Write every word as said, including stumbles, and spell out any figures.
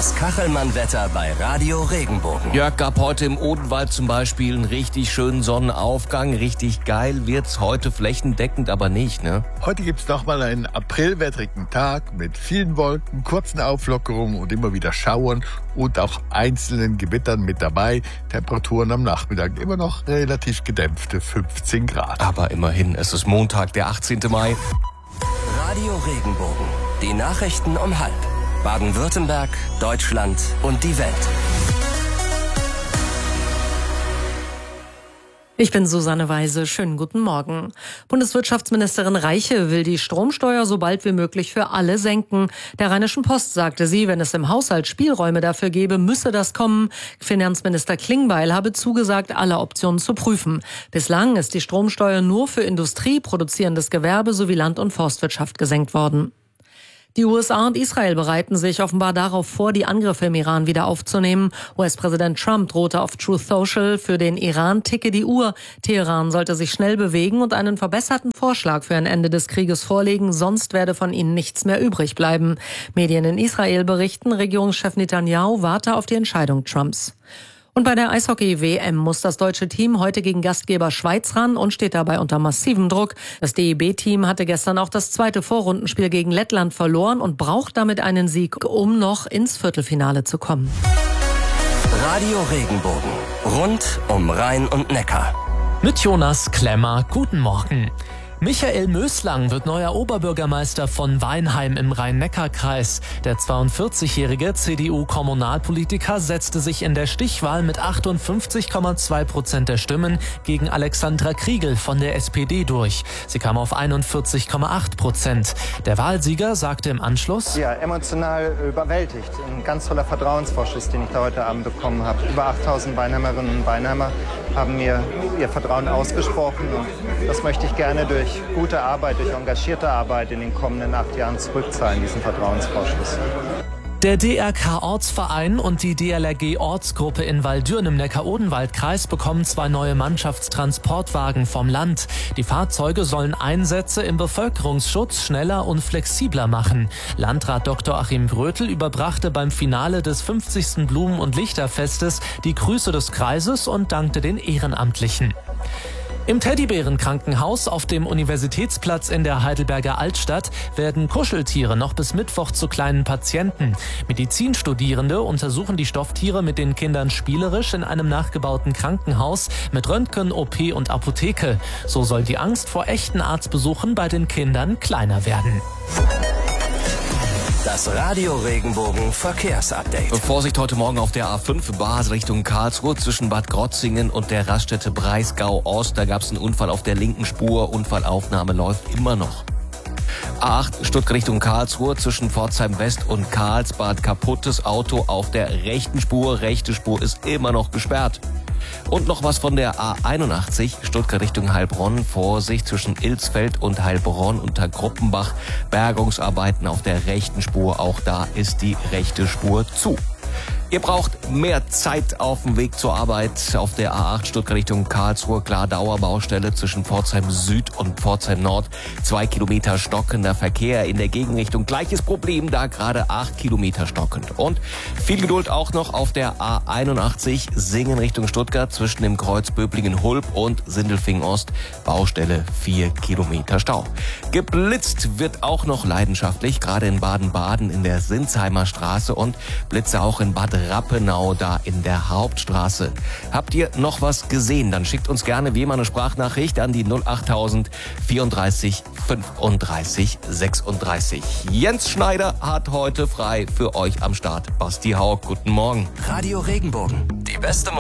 Das Kachelmann-Wetter bei Radio Regenbogen. Ja, gab heute im Odenwald zum Beispiel einen richtig schönen Sonnenaufgang. Richtig geil wird's heute flächendeckend aber nicht, ne? Heute gibt's nochmal einen aprilwettrigen Tag mit vielen Wolken, kurzen Auflockerungen und immer wieder Schauern und auch einzelnen Gewittern mit dabei. Temperaturen am Nachmittag immer noch relativ gedämpfte fünfzehn Grad. Aber immerhin, es ist Montag, der achtzehnte Mai. Radio Regenbogen. Die Nachrichten um halb. Baden-Württemberg, Deutschland und die Welt. Ich bin Susanne Weise. Schönen guten Morgen. Bundeswirtschaftsministerin Reiche will die Stromsteuer so bald wie möglich für alle senken. Der Rheinischen Post sagte sie, wenn es im Haushalt Spielräume dafür gäbe, müsse das kommen. Finanzminister Klingbeil habe zugesagt, alle Optionen zu prüfen. Bislang ist die Stromsteuer nur für Industrie, produzierendes Gewerbe sowie Land- und Forstwirtschaft gesenkt worden. Die U S A und Israel bereiten sich offenbar darauf vor, die Angriffe im Iran wieder aufzunehmen. U S-Präsident Trump drohte auf Truth Social, für den Iran ticke die Uhr. Teheran sollte sich schnell bewegen und einen verbesserten Vorschlag für ein Ende des Krieges vorlegen, sonst werde von ihnen nichts mehr übrig bleiben. Medien in Israel berichten, Regierungschef Netanyahu warte auf die Entscheidung Trumps. Und bei der Eishockey-W M muss das deutsche Team heute gegen Gastgeber Schweiz ran und steht dabei unter massivem Druck. Das D E B-Team hatte gestern auch das zweite Vorrundenspiel gegen Lettland verloren und braucht damit einen Sieg, um noch ins Viertelfinale zu kommen. Radio Regenbogen. Rund um Rhein und Neckar. Mit Jonas Klemmer, guten Morgen. Michael Möslang wird neuer Oberbürgermeister von Weinheim im Rhein-Neckar-Kreis. Der zweiundvierzigjährige C D U-Kommunalpolitiker setzte sich in der Stichwahl mit achtundfünfzig Komma zwei Prozent der Stimmen gegen Alexandra Kriegel von der S P D durch. Sie kam auf einundvierzig Komma acht Prozent. Der Wahlsieger sagte im Anschluss: Ja, emotional überwältigt. Ein ganz toller Vertrauensvorschuss, den ich da heute Abend bekommen habe. Über achttausend Weinheimerinnen und Weinheimer haben mir ihr Vertrauen ausgesprochen. Und das möchte ich gerne durch gute Arbeit, durch engagierte Arbeit in den kommenden acht Jahren zurückzahlen, diesen Vertrauensvorschuss. Der D R K-Ortsverein und die D L R G-Ortsgruppe in Waldürn im Neckar-Odenwald-Kreis bekommen zwei neue Mannschaftstransportwagen vom Land. Die Fahrzeuge sollen Einsätze im Bevölkerungsschutz schneller und flexibler machen. Landrat Doktor Achim Brötel überbrachte beim Finale des fünfzigsten Blumen- und Lichterfestes die Grüße des Kreises und dankte den Ehrenamtlichen. Im Teddybärenkrankenhaus auf dem Universitätsplatz in der Heidelberger Altstadt werden Kuscheltiere noch bis Mittwoch zu kleinen Patienten. Medizinstudierende untersuchen die Stofftiere mit den Kindern spielerisch in einem nachgebauten Krankenhaus mit Röntgen, O P und Apotheke. So soll die Angst vor echten Arztbesuchen bei den Kindern kleiner werden. Das Radio Regenbogen Verkehrsupdate. Vorsicht heute Morgen auf der A fünf Basel Richtung Karlsruhe zwischen Bad Krotzingen und der Raststätte Breisgau Ost. Da gab es einen Unfall auf der linken Spur. Unfallaufnahme läuft immer noch. A acht Stuttgart Richtung Karlsruhe zwischen Pforzheim West und Karlsbad. Kaputtes Auto auf der rechten Spur. Rechte Spur ist immer noch gesperrt. Und noch was von der A einundachtzig, Stuttgart Richtung Heilbronn. Vorsicht zwischen Ilsfeld und Heilbronn unter Gruppenbach. Bergungsarbeiten auf der rechten Spur. Auch da ist die rechte Spur zu. Ihr braucht mehr Zeit auf dem Weg zur Arbeit. Auf der A acht Stuttgart Richtung Karlsruhe, klar Dauerbaustelle zwischen Pforzheim Süd und Pforzheim Nord. Zwei Kilometer stockender Verkehr in der Gegenrichtung. Gleiches Problem, da gerade acht Kilometer stockend. Und viel Geduld auch noch auf der A einundachtzig Singen Richtung Stuttgart zwischen dem Kreuz Böblingen-Hulb und Sindelfingen-Ost. Baustelle vier Kilometer Stau. Geblitzt wird auch noch leidenschaftlich, gerade in Baden-Baden in der Sinsheimer Straße und Blitze auch in Bad Rappenau, da in der Hauptstraße. Habt ihr noch was gesehen? Dann schickt uns gerne wie immer eine Sprachnachricht an die null achttausend vierunddreißig fünfunddreißig sechsunddreißig. Jens Schneider hat heute frei für euch am Start. Basti Haug, guten Morgen. Radio Regenbogen. Die beste Musik.